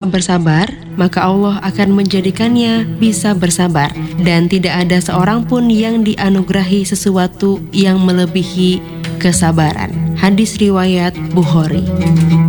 bersabar, maka Allah akan menjadikannya bisa bersabar. Dan tidak ada seorang pun yang dianugerahi sesuatu yang melebihi kesabaran. Hadis riwayat Bukhari.